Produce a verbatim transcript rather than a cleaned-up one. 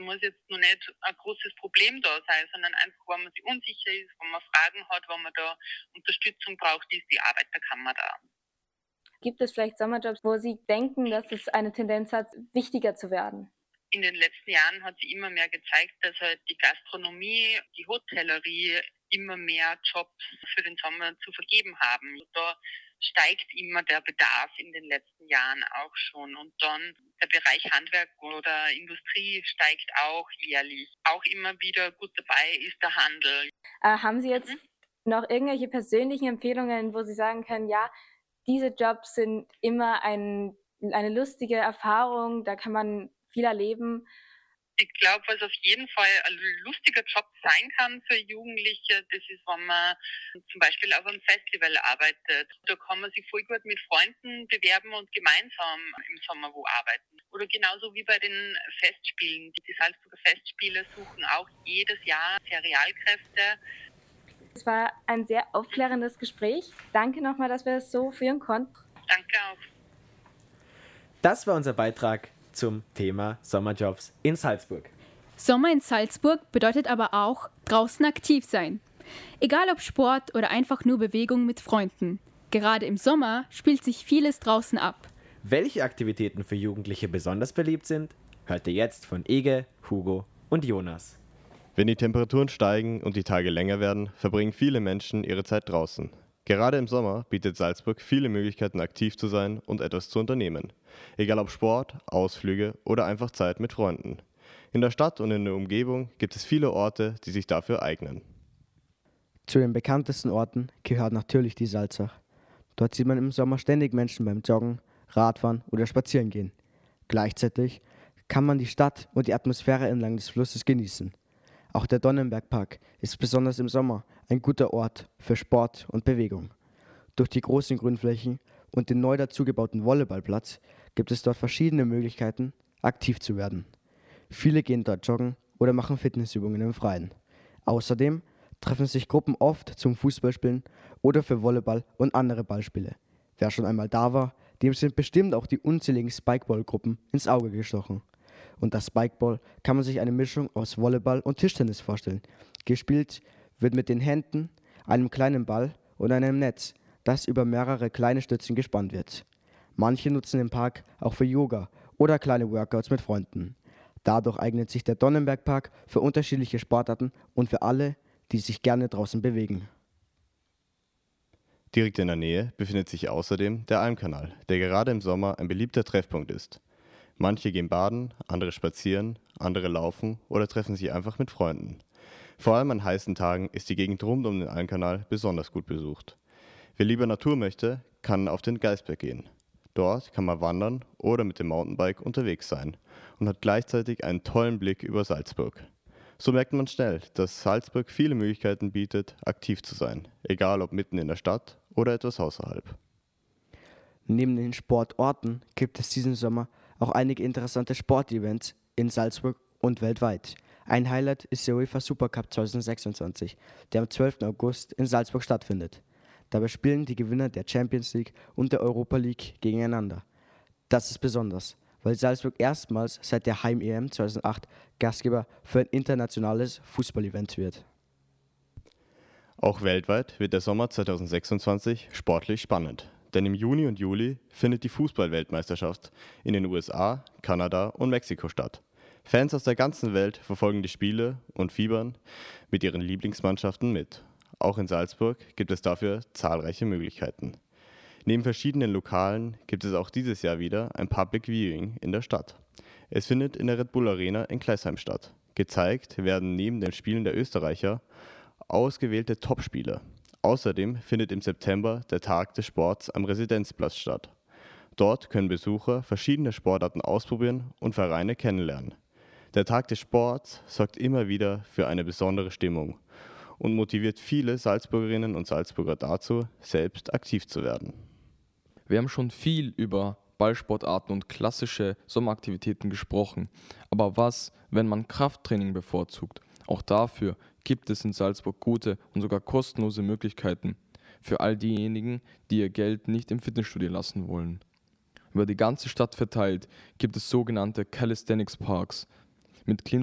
muss jetzt noch nicht ein großes Problem da sein, sondern einfach, wenn man sich unsicher ist, wenn man Fragen hat, wenn man da Unterstützung braucht, ist die Arbeiterkammer da. Gibt es vielleicht Sommerjobs, wo Sie denken, dass es eine Tendenz hat, wichtiger zu werden? In den letzten Jahren hat sich immer mehr gezeigt, dass halt die Gastronomie, die Hotellerie immer mehr Jobs für den Sommer zu vergeben haben. Da steigt immer der Bedarf in den letzten Jahren auch schon. Und dann der Bereich Handwerk oder Industrie steigt auch jährlich. Auch immer wieder gut dabei ist der Handel. Äh, haben Sie jetzt Mhm. noch irgendwelche persönlichen Empfehlungen, wo Sie sagen können, ja, diese Jobs sind immer ein, eine lustige Erfahrung, da kann man viel erleben? Ich glaube, was auf jeden Fall ein lustiger Job sein kann für Jugendliche, das ist, wenn man zum Beispiel auf einem Festival arbeitet. Da kann man sich voll gut mit Freunden bewerben und gemeinsam im Sommer wo arbeiten. Oder genauso wie bei den Festspielen. Die Salzburger Festspiele suchen auch jedes Jahr Serialkräfte. Es war ein sehr aufklärendes Gespräch. Danke nochmal, dass wir das so führen konnten. Danke auch. Das war unser Beitrag zum Thema Sommerjobs in Salzburg. Sommer in Salzburg bedeutet aber auch draußen aktiv sein. Egal ob Sport oder einfach nur Bewegung mit Freunden. Gerade im Sommer spielt sich vieles draußen ab. Welche Aktivitäten für Jugendliche besonders beliebt sind, hört ihr jetzt von Ege, Hugo und Jonas. Wenn die Temperaturen steigen und die Tage länger werden, verbringen viele Menschen ihre Zeit draußen. Gerade im Sommer bietet Salzburg viele Möglichkeiten, aktiv zu sein und etwas zu unternehmen. Egal ob Sport, Ausflüge oder einfach Zeit mit Freunden. In der Stadt und in der Umgebung gibt es viele Orte, die sich dafür eignen. Zu den bekanntesten Orten gehört natürlich die Salzach. Dort sieht man im Sommer ständig Menschen beim Joggen, Radfahren oder Spazieren gehen. Gleichzeitig kann man die Stadt und die Atmosphäre entlang des Flusses genießen. Auch der Donnenbergpark ist besonders im Sommer ein guter Ort für Sport und Bewegung. Durch die großen Grünflächen und den neu dazugebauten Volleyballplatz gibt es dort verschiedene Möglichkeiten, aktiv zu werden. Viele gehen dort joggen oder machen Fitnessübungen im Freien. Außerdem treffen sich Gruppen oft zum Fußballspielen oder für Volleyball und andere Ballspiele. Wer schon einmal da war, dem sind bestimmt auch die unzähligen Spikeball-Gruppen ins Auge gestochen. Und das Spikeball kann man sich eine Mischung aus Volleyball und Tischtennis vorstellen. Gespielt wird mit den Händen, einem kleinen Ball und einem Netz, das über mehrere kleine Stützen gespannt wird. Manche nutzen den Park auch für Yoga oder kleine Workouts mit Freunden. Dadurch eignet sich der Donnenbergpark für unterschiedliche Sportarten und für alle, die sich gerne draußen bewegen. Direkt in der Nähe befindet sich außerdem der Almkanal, der gerade im Sommer ein beliebter Treffpunkt ist. Manche gehen baden, andere spazieren, andere laufen oder treffen sich einfach mit Freunden. Vor allem an heißen Tagen ist die Gegend rund um den Almkanal besonders gut besucht. Wer lieber Natur möchte, kann auf den Geisberg gehen. Dort kann man wandern oder mit dem Mountainbike unterwegs sein und hat gleichzeitig einen tollen Blick über Salzburg. So merkt man schnell, dass Salzburg viele Möglichkeiten bietet, aktiv zu sein, egal ob mitten in der Stadt oder etwas außerhalb. Neben den Sportorten gibt es diesen Sommer auch einige interessante Sportevents in Salzburg und weltweit. Ein Highlight ist der UEFA Supercup zwanzig sechsundzwanzig, der am zwölften August in Salzburg stattfindet. Dabei spielen die Gewinner der Champions League und der Europa League gegeneinander. Das ist besonders, weil Salzburg erstmals seit der Heim-E M zweitausendacht Gastgeber für ein internationales Fußballevent wird. Auch weltweit wird der Sommer zwanzig sechsundzwanzig sportlich spannend. Denn im Juni und Juli findet die Fußball-Weltmeisterschaft in den U S A, Kanada und Mexiko statt. Fans aus der ganzen Welt verfolgen die Spiele und fiebern mit ihren Lieblingsmannschaften mit. Auch in Salzburg gibt es dafür zahlreiche Möglichkeiten. Neben verschiedenen Lokalen gibt es auch dieses Jahr wieder ein Public Viewing in der Stadt. Es findet in der Red Bull Arena in Kleisheim statt. Gezeigt werden neben den Spielen der Österreicher ausgewählte Topspiele. Außerdem findet im September der Tag des Sports am Residenzplatz statt. Dort können Besucher verschiedene Sportarten ausprobieren und Vereine kennenlernen. Der Tag des Sports sorgt immer wieder für eine besondere Stimmung und motiviert viele Salzburgerinnen und Salzburger dazu, selbst aktiv zu werden. Wir haben schon viel über Ballsportarten und klassische Sommeraktivitäten gesprochen. Aber was, wenn man Krafttraining bevorzugt? Auch dafür gibt es in Salzburg gute und sogar kostenlose Möglichkeiten für all diejenigen, die ihr Geld nicht im Fitnessstudio lassen wollen. Über die ganze Stadt verteilt gibt es sogenannte Calisthenics Parks mit